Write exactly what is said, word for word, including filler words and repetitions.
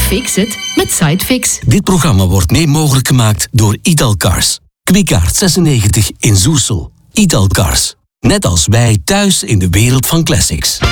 Fix it met Sidefix. Dit programma wordt mee mogelijk gemaakt door Italcars. Kwikaart zesennegentig in Zoersel. Italcars. Net als wij thuis in de wereld van classics.